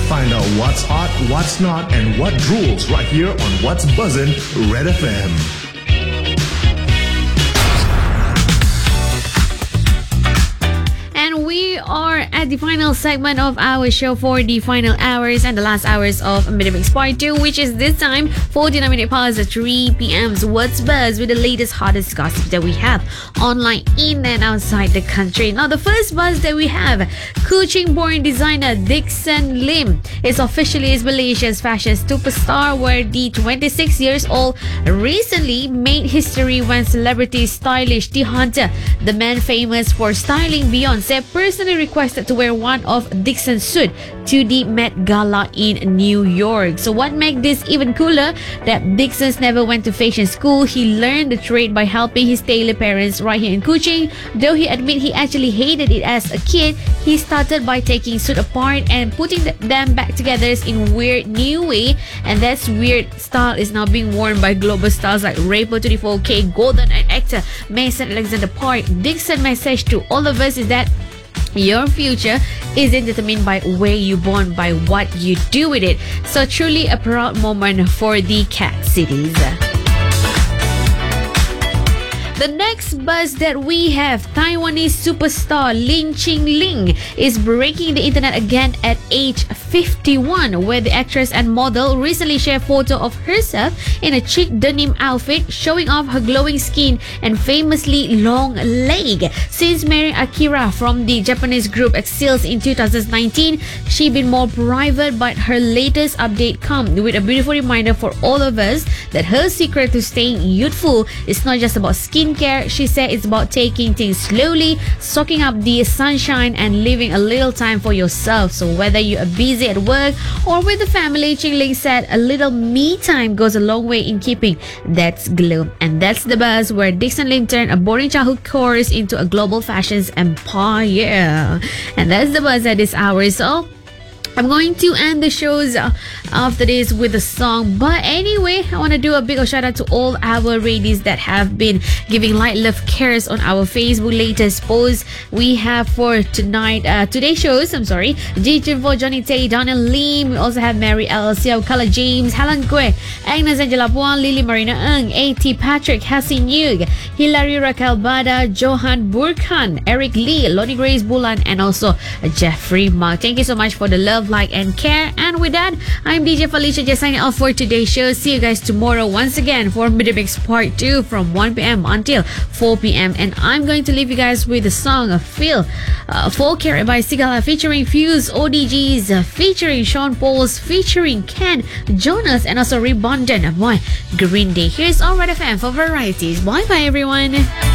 Find out what's hot, what's not, and what rules right here on What's Buzzin' Red FM. We are at the final segment of our show for the final hours and the last hours of Midday Mix Part 2, which is this time 49 minutes past 3 p.m.'s What's Buzz with the latest, hottest gossip that we have online, in and outside the country. Now, the first buzz that we have, Kuching-born designer Dixon Lim is officially Malaysia's fashion superstar, where the 26 years old recently made history when celebrity stylish The Hunter, the man famous for styling Beyonce, personally requested to wear one of Dixon's suit to the Met Gala in New York. So what makes this even cooler, that Dixon's never went to fashion school. He learned the trade by helping his tailor parents right here in Kuching. Though he admit he actually hated it as a kid, he started by taking suit apart and putting them back together in weird new way, and that's weird style is now being worn by global stars like Rainbow 24K, Golden, and actor Mason Alexander Park. Dixon's message to all of us is that your future isn't determined by where you're born, by what you do with it. So truly a proud moment for the Cat Cities. The next buzz that we have, Taiwanese superstar Lin Qingling is breaking the internet again at age 51, where the actress and model recently shared a photo of herself in a chic denim outfit showing off her glowing skin and famously long leg. Since marrying Akira from the Japanese group Exils in 2019, she's been more private, but her latest update comes with a beautiful reminder for all of us that her secret to staying youthful is not just about skincare. She said it's about taking things slowly, soaking up the sunshine, and leaving a little time for yourself. So whether you are busy at work or with the family, Qingling said a little me time goes a long way in keeping that glow. And that's the buzz, where Dixon Lim turned a boring childhood course into a global fashions empire. And that's the buzz at this hour. So I'm going to end the shows after this with a song. But anyway, I want to do a big shout out to all our ladies that have been giving light love cares on our Facebook latest post. We have for tonight, today's shows, Ji Junvo, Johnny Tay, Donna Lim. We also have Mary L. Xiao, Kala James, Helen Kwe, Agnes Angela Puan, Lily Marina Ng, A.T. Patrick, Hassin Yug, Hilary Raquel Bada, Johan Burkhan, Eric Lee, Lonnie Grace Bulan, and also Jeffrey Mark. Thank you so much for the love, like, and care. And with that, I'm DJ Felicia just signing off for today's show. See you guys tomorrow once again for Midday Mix Part 2 from 1 p.m. until 4 p.m. And I'm going to leave you guys with the song of Feel, Folk Care by Sigala featuring Fuse, ODGs, featuring Sean Pauls, featuring Ken Jonas, and also Rebondant by Green Day. Here's All Red FM for varieties. Bye bye everyone.